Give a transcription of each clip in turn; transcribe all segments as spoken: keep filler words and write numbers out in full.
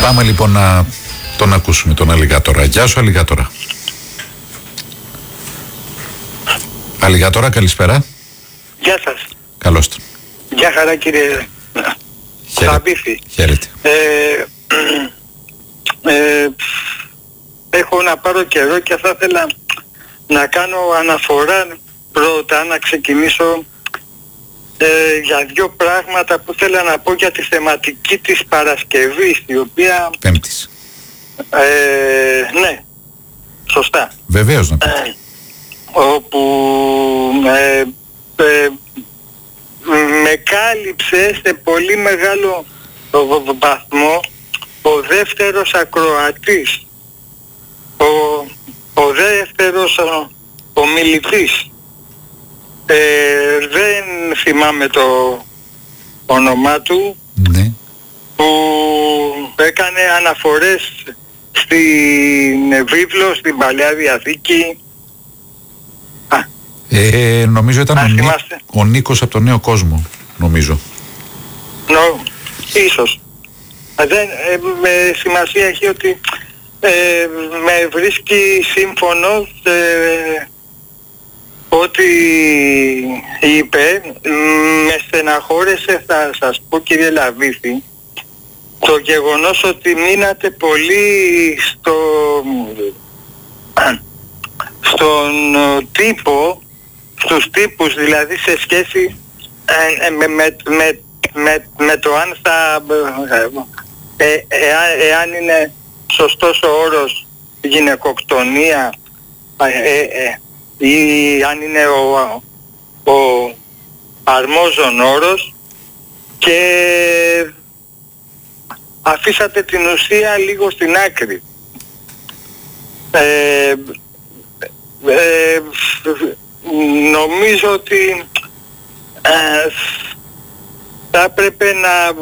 Πάμε λοιπόν να τον ακούσουμε τον Αλιγάτορα. Γεια σου Αλιγάτορα. Αλιγάτορα, καλησπέρα. Γεια σας. Καλώς τον. Γεια χαρά κύριε Σαμπίφη. Χαίρετε. Ε, ε, έχω να πάρω καιρό και θα ήθελα να κάνω αναφορά πρώτα, να ξεκινήσω ε, για δύο πράγματα που θέλω να πω για τη θεματική της Παρασκευής, η οποία... Πέμπτης. Ε, ναι, σωστά. Βεβαίως να πείτε. Ε, όπου ε, ε, με κάλυψε σε πολύ μεγάλο βαθμό ο δεύτερος ακροατής, ο, ο δεύτερος ομιλητής. Ε, δεν θυμάμαι το όνομά του, ναι. που έκανε αναφορές στην βίβλο, στην Παλαιά Διαθήκη. Ε, νομίζω ήταν Α, ο, Νί, ο Νίκος από τον Νέο Κόσμο, νομίζω. Νο, ίσως. Δεν, ε, με σημασία έχει ότι ε, με βρίσκει σύμφωνος ε, ότι είπε, με στεναχώρεσε, θα σας πω κύριε Λαβίθη, το γεγονός ότι μείνατε πολύ στο, στον τύπο, στους τύπους δηλαδή, σε σχέση ε, με, με, με, με, με το αν θα, ε, ε, ε, εάν είναι σωστός ο όρος γυναικοκτονία ε, ε, ή αν είναι ο, ο αρμόζων όρος, και αφήσατε την ουσία λίγο στην άκρη. Ε, ε, νομίζω ότι ε, θα έπρεπε να,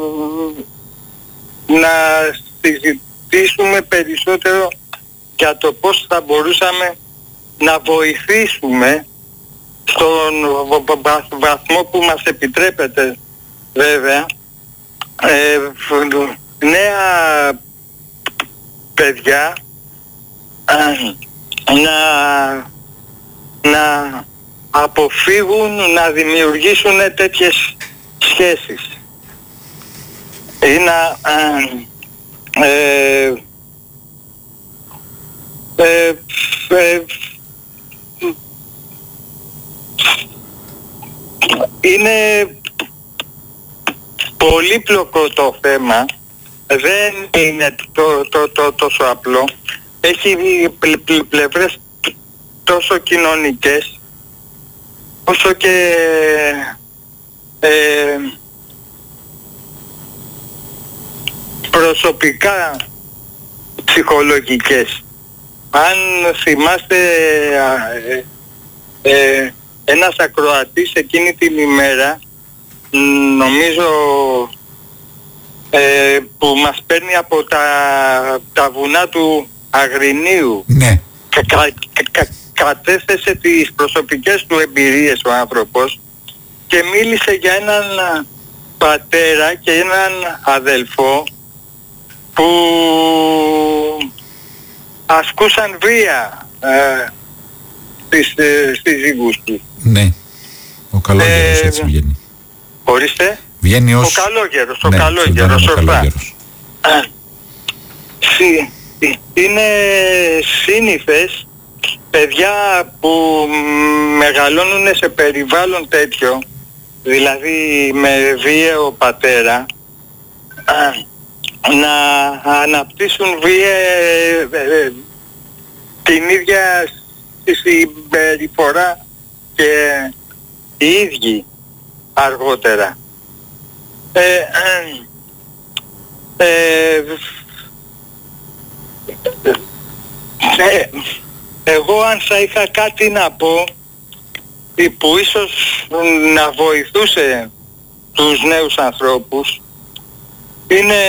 να συζητήσουμε περισσότερο για το πώς θα μπορούσαμε να βοηθήσουμε στον βαθμό που μας επιτρέπεται βέβαια ε, νέα παιδιά ε, να, να αποφύγουν να δημιουργήσουν τέτοιες σχέσεις ή να ε, ε, ε, είναι πολύπλοκο το θέμα, δεν είναι το, το, το, τόσο απλό, έχει πλε, πλε, πλευρές τόσο κοινωνικές όσο και ε, προσωπικά ψυχολογικές. Αν θυμάστε ε, ε, ένας ακροατής εκείνη την ημέρα, νομίζω ε, που μας παίρνει από τα, τα βουνά του Αγρινίου, ναι. κα, κα, κα, κατέθεσε τις προσωπικές του εμπειρίες ο άνθρωπος και μίλησε για έναν πατέρα και έναν αδελφό που ασκούσαν βία ε, στις, ε, στις ζύγους του. Ναι, ο καλόγερος ε, έτσι βγαίνει. Ορίστε. Βγαίνει ως... Ο καλόγερος, ο ναι, καλόγερος, ο καλόγερος. Είναι σύνηθες παιδιά που μεγαλώνουν σε περιβάλλον τέτοιο, δηλαδή με βίαιο πατέρα, να αναπτύσσουν βία την ίδια συμπεριφορά και οι ίδιοι αργότερα. Ε, ε, ε, εγώ αν θα είχα κάτι να πω που ίσως να βοηθούσε τους νέους ανθρώπους, είναι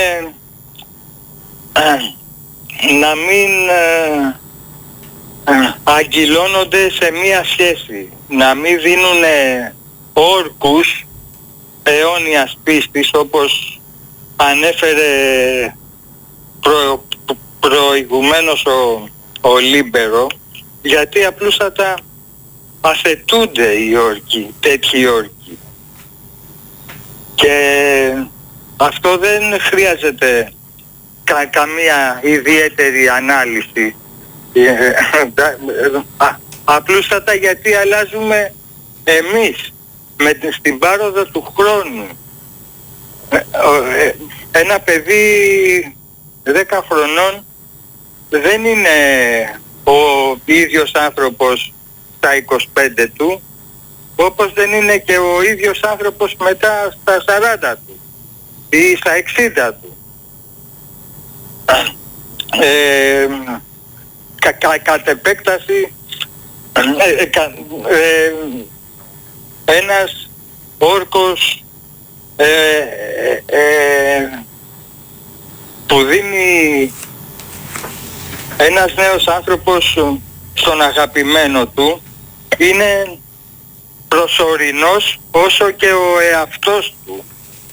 ε, να μην ε, ε, αγκυλώνονται σε μία σχέση, να μην δίνουν όρκους αιώνιας πίστης, όπως ανέφερε προ, προ, προηγουμένως ο, ο Λίμπερο, γιατί απλούστατα αθετούνται οι όρκοι, τέτοιοι όρκοι. Και αυτό δεν χρειάζεται κα, καμία ιδιαίτερη ανάλυση. Α, απλούστατα γιατί αλλάζουμε εμείς με, στην πάροδο του χρόνου. Ένα παιδί δέκα χρονών δεν είναι ο ίδιος άνθρωπος στα είκοσι πέντε του, όπως δεν είναι και ο ίδιος άνθρωπος μετά στα σαράντα του ή στα εξήντα του. Ε, κα, κα, κατ' επέκταση ε, κα, ε, ένας όρκος ε, ε, ε, που δίνει ένας νέος άνθρωπος στον αγαπημένο του είναι προσωρινός όσο και ο εαυτός του.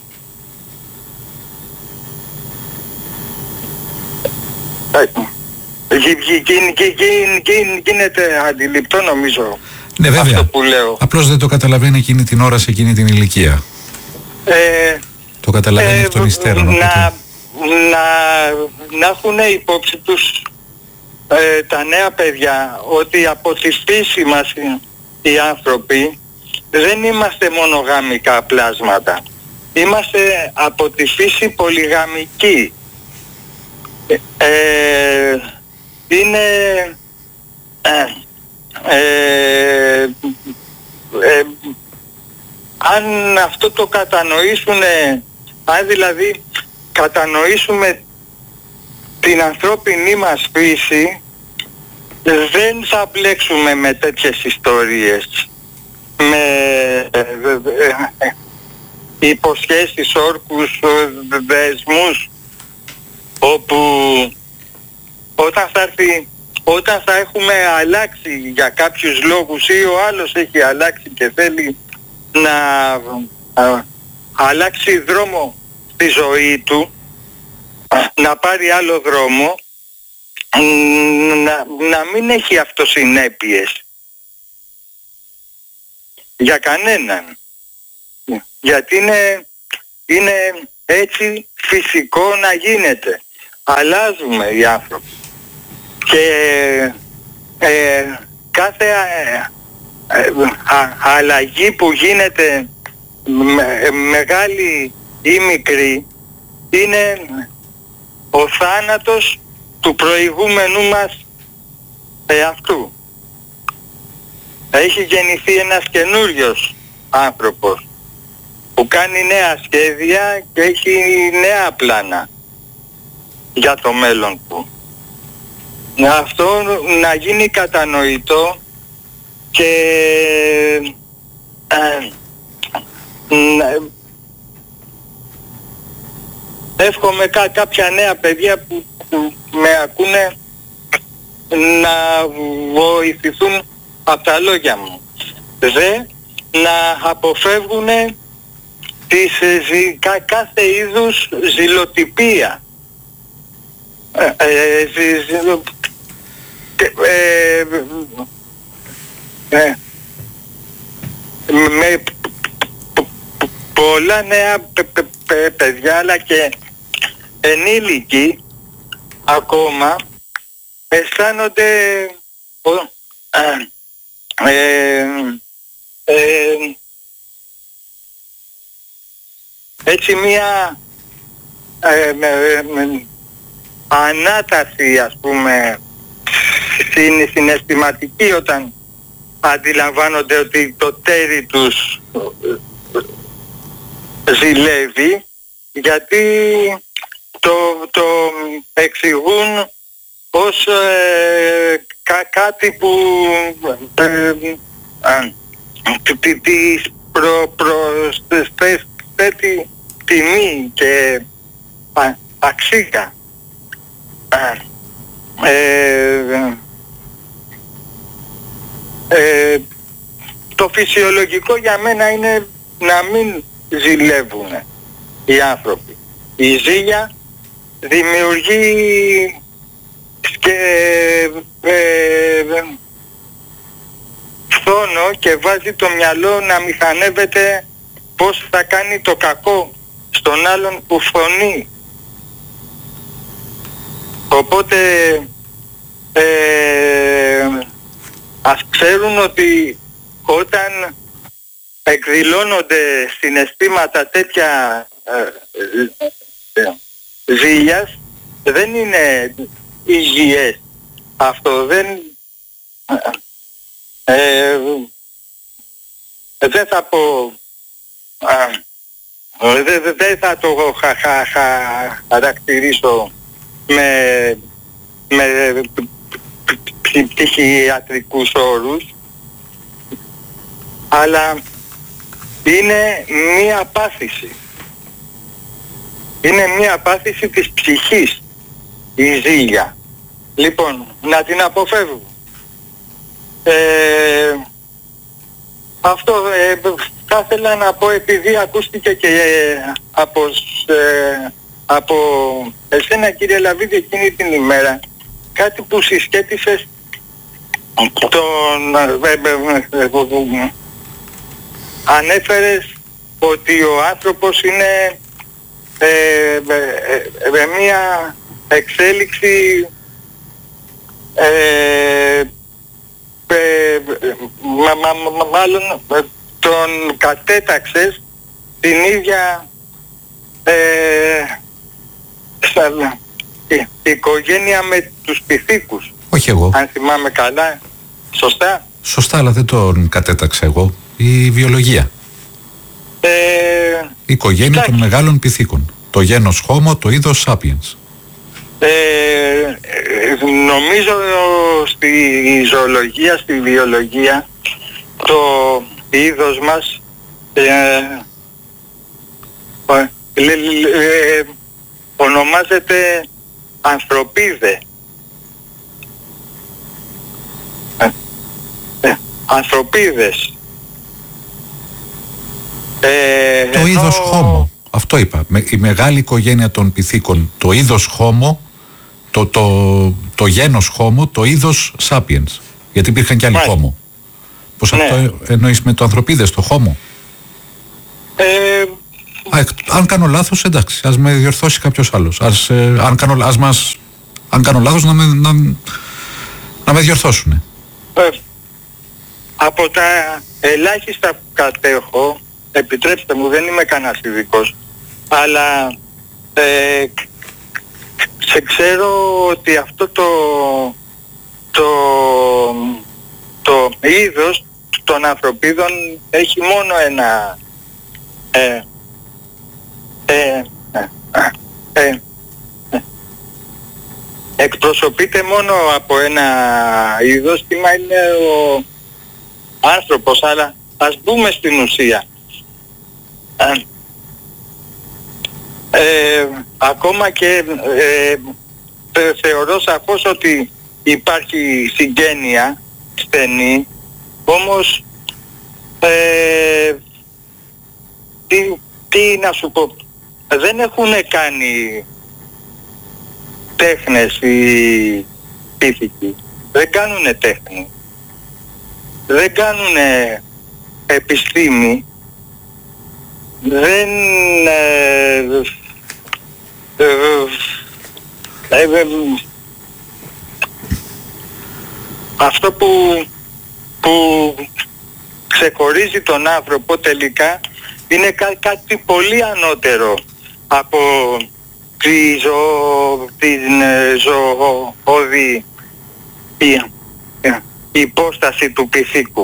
Γίνεται αντιληπτό νομίζω. Ναι, βέβαια. Αυτό που λέω. Απλώς δεν το καταλαβαίνει εκείνη την ώρα, σε εκείνη την ηλικία. Ε, το καταλαβαίνει ε, εκ των υστέρων. Να, να, να έχουν υπόψη τους ε, τα νέα παιδιά ότι από τη φύση μας οι άνθρωποι δεν είμαστε μονογαμικά πλάσματα. Είμαστε από τη φύση πολυγαμικοί. Ε, είναι ε, ε, ε, αν αυτό το κατανοήσουν, αν δηλαδή κατανοήσουμε την ανθρώπινη μας φύση, δεν θα μπλέξουμε με τέτοιες ιστορίες, με ε, ε, ε, υποσχέσεις, όρκους, δεσμούς, όπου όταν θα έρθει, όταν θα έχουμε αλλάξει για κάποιους λόγους ή ο άλλος έχει αλλάξει και θέλει να α, αλλάξει δρόμο στη ζωή του, να πάρει άλλο δρόμο, να, να μην έχει αυτοσυνέπειες για κανέναν, γιατί είναι, είναι έτσι φυσικό να γίνεται. Αλλάζουμε οι άνθρωποι και ε, κάθε ε, ε, α, αλλαγή που γίνεται με, μεγάλη ή μικρή είναι ο θάνατος του προηγούμενου μας εαυτού. Έχει γεννηθεί ένας καινούριος άνθρωπος που κάνει νέα σχέδια και έχει νέα πλάνα για το μέλλον του. Αυτό να γίνει κατανοητό και ε, ε, εύχομαι κά, κάποια νέα παιδιά που, που με ακούνε να βοηθηθούν από τα λόγια μου. Δε να αποφεύγουν τις, ζη, κα, κάθε είδους ζηλοτυπία. Ε, ε, ζη, ζη, ε, ε, με πολλά νέα παι, παι, παι, παιδιά αλλά και ενήλικοι ακόμα αισθάνονται ε, ε, ε, έτσι μία ε, με, με, ανάταση, ας πούμε, συναισθηματική όταν αντιλαμβάνονται ότι το τέρι τους ζηλεύει, γιατί το, το εξηγούν ως ε, κα, κάτι που ε, της προ, προσθέτει τιμή και α, αξία. Ε, ε, το φυσιολογικό για μένα είναι να μην ζηλεύουν οι άνθρωποι. Η ζήλια δημιουργεί και ε, φθόνο και βάζει το μυαλό να μηχανεύεται πώς θα κάνει το κακό στον άλλον που φωνεί. Οπότε ε, ας ξέρουν ότι όταν εκδηλώνονται συναισθήματα τέτοια ε, ε, ε, ζήλιας, δεν είναι υγιές. Αυτό δεν ε, ε, δεν θα πω δεν δε, δε θα το χα, χα, χα, χαρακτηρίσω με, με ψυχιατρικούς όρους, αλλά είναι μία πάθηση. Είναι μία πάθηση της ψυχής, η ζήλια. Λοιπόν, να την αποφεύγω. Ε, αυτό ε, θα ήθελα να πω, επειδή ακούστηκε και ε, από, ε, από εσένα, κύριε Λαβίδη, εκείνη την ημέρα, κάτι που συσχέτισες τον... Ε, ε, ε, ε, ανέφερες ότι ο άνθρωπος είναι ε, ε, ε, ε, μία εξέλιξη ε, ε, μα, μα, μα, μάλλον ε, τον κατέταξες την ίδια ε, στα, η, η οικογένεια με τους πυθίκους. Όχι εγώ. Αν θυμάμαι καλά. Σωστά. Σωστά, αλλά δεν τον κατέταξα εγώ. Η βιολογία. Ε, η οικογένεια κοιτάξτε. των μεγάλων πυθίκων. Το γένος Homo, το είδος Sapiens. Ε, ε, νομίζω στη ζωολογία, στη βιολογία, το είδος μας ε, ε, ε, ονομάζεται ανθρωπίδε. Ε, ε, ανθρωπίδες. Ε, το ενώ... είδος Homo. Αυτό είπα. Με, η μεγάλη οικογένεια των πυθίκων. Το είδος Homo, το, το, το γένος Homo, το είδος Sapiens. Γιατί υπήρχαν και άλλοι Homo. Πώς ναι. αυτό εννοείς με το ανθρωπίδες, το Homo? Ε, Α, αν κάνω λάθος, εντάξει, ας με διορθώσει κάποιος άλλος. Ας, ε, αν, κάνω, ας μας, αν κάνω λάθος, να με, να, να με διορθώσουνε. Ε, από τα ελάχιστα που κατέχω, επιτρέψτε μου, δεν είμαι κανένας ειδικός, αλλά ε, σε ξέρω ότι αυτό το, το, το είδος των ανθρωπίδων έχει μόνο ένα ε, ε, ε, ε, ε, εκπροσωπείται μόνο από ένα είδος, τι μα είναι ο άνθρωπος, αλλά ας μπούμε στην ουσία. Ε, ακόμα και ε, θε, θεωρώ σαφώς ότι υπάρχει συγγένεια στενή, όμως ε, τι, τι να σου πω, δεν έχουν κάνει τέχνες οι πύθικοι, δεν κάνουνε τέχνη, δεν κάνουνε επιστήμη, δεν ε, ε, ε, ε, αυτό που, που ξεχωρίζει τον άνθρωπο τελικά είναι κά, κάτι πολύ ανώτερο από τη ζω, την ζωώδη η, η υπόσταση του πυθίκου.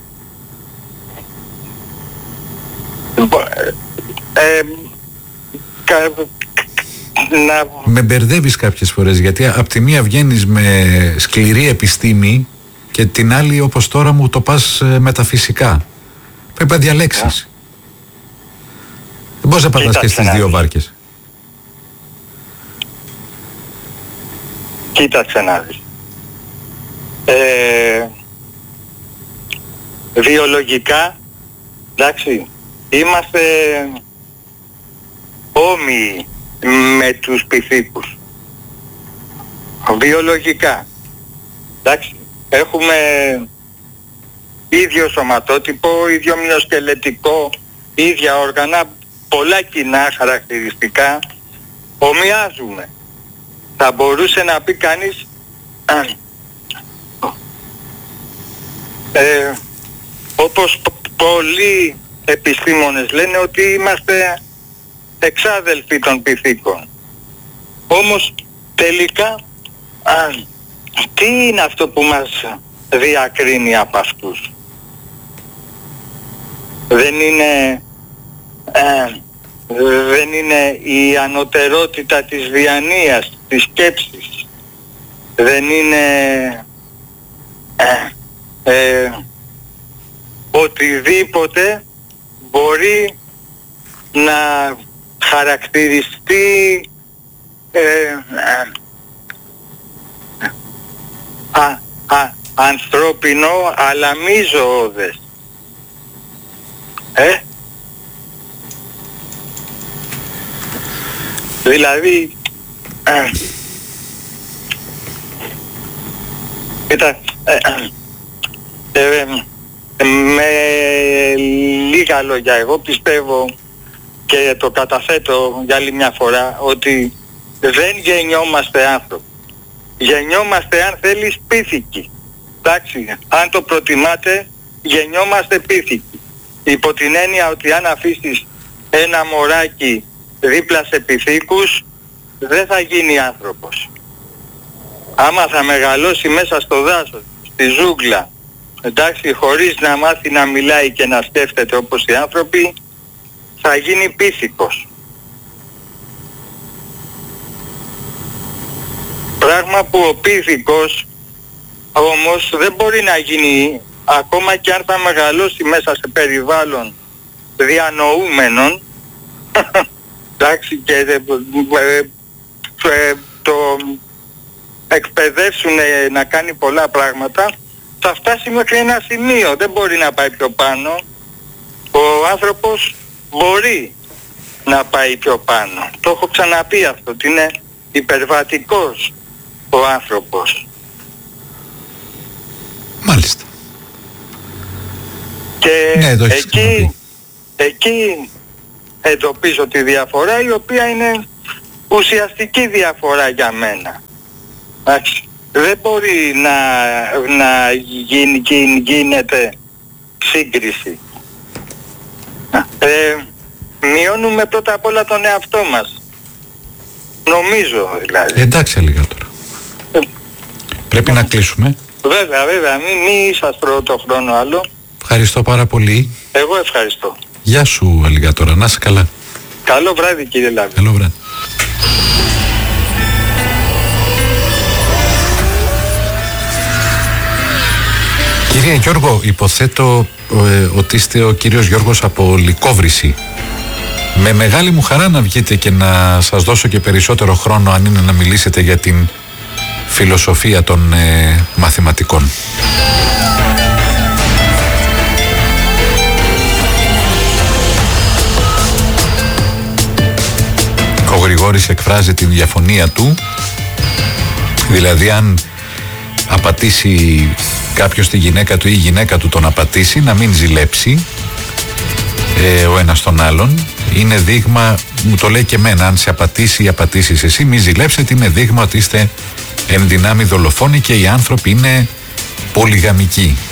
Ε, κα, να... Με μπερδεύεις κάποιες φορές, γιατί απ' τη μία βγαίνεις με σκληρή επιστήμη και την άλλη, όπως τώρα, μου το πας ε, μεταφυσικά. Πρέπει να διαλέξεις. Yeah. Δεν μπορείς να πατάς και στις δύο βάρκες. Κοίταξε να δεις. Ε, βιολογικά, εντάξει, είμαστε όμοιοι με τους πυθίκους. Βιολογικά. Εντάξει, έχουμε ίδιο σωματότυπο, ίδιο μυοσκελετικό, ίδια όργανα, πολλά κοινά χαρακτηριστικά, ομοιάζουμε. Θα μπορούσε να πει κανείς ε, όπως πολλοί επιστήμονες λένε ότι είμαστε εξάδελφοι των πυθίκων. Όμως τελικά α, τι είναι αυτό που μας διακρίνει από αυτούς? Δεν είναι ε, δεν είναι η ανωτερότητα της διανοίας, της σκέψης. Δεν είναι ε, ε, οτιδήποτε μπορεί να χαρακτηριστεί ε, ε, α, α, ανθρώπινο αλλά μη ζωώδες. Ε? Δηλαδή ε, κοίτα, ε, ε, ε, με λίγα λόγια εγώ πιστεύω και το καταθέτω για άλλη μια φορά ότι δεν γεννιόμαστε άνθρωποι. Γεννιόμαστε, αν θέλεις, πίθηκοι. Εντάξει, αν το προτιμάτε, γεννιόμαστε πίθηκοι. Υπό την έννοια ότι αν αφήσεις ένα μωράκι δίπλα σε πυθίκους, δεν θα γίνει άνθρωπος. Άμα θα μεγαλώσει μέσα στο δάσος, στη ζούγκλα, εντάξει, χωρίς να μάθει να μιλάει και να σκέφτεται όπως οι άνθρωποι, θα γίνει πίθηκος. Πράγμα που ο πίθηκος όμως δεν μπορεί να γίνει ακόμα και αν θα μεγαλώσει μέσα σε περιβάλλον διανοούμενων, εντάξει, και ε, ε, το εκπαιδεύσουν να κάνει πολλά πράγματα, θα φτάσει μέχρι ένα σημείο, δεν μπορεί να πάει πιο πάνω. Ο άνθρωπος μπορεί να πάει πιο πάνω. Το έχω ξαναπεί αυτό, ότι είναι υπερβατικός ο άνθρωπος. Μάλιστα. Και ναι, το εκεί, εκεί εντοπίζω τη διαφορά, η οποία είναι ουσιαστική διαφορά για μένα. Εντάξει. Δεν μπορεί να, να γίνει, γι, γίνεται σύγκριση. Ε, μειώνουμε πρώτα απ' όλα τον εαυτό μας. Νομίζω δηλαδή. Εντάξει, λίγα τώρα. Ε, Πρέπει ε, να κλείσουμε. Βέβαια, βέβαια. Μην μη σας τρώω το χρόνο άλλο. Ευχαριστώ πάρα πολύ. Εγώ ευχαριστώ. Γεια σου, Αλιγάτορα. Να είσαι καλά. Καλό βράδυ, κύριε Λάβη. Καλό βράδυ. Κύριε Γιώργο, υποθέτω ε, ότι είστε ο κύριος Γιώργος από Λυκόβρηση. Με μεγάλη μου χαρά να βγείτε και να σας δώσω και περισσότερο χρόνο, αν είναι να μιλήσετε για την φιλοσοφία των ε, μαθηματικών. Ο Γρηγόρης εκφράζει τη διαφωνία του, δηλαδή αν απατήσει κάποιος τη γυναίκα του ή η γυναίκα του τον απατήσει, να μην ζηλέψει ε, ο ένας τον άλλον. Είναι δείγμα, μου το λέει και εμένα, αν σε απατήσει ή απατήσεις εσύ, μη ζηλέψετε, είναι δείγμα ότι είστε εν δυνάμει δολοφόνοι και οι άνθρωποι είναι πολυγαμικοί.